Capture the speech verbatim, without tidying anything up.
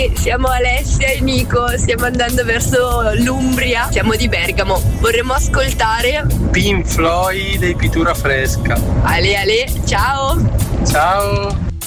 Sì, siamo Alessia e Nico, stiamo andando verso l'Umbria, siamo di Bergamo. Vorremmo ascoltare Pink Floyd dei Pittura Fresca. Ale Ale, ciao! Ciao!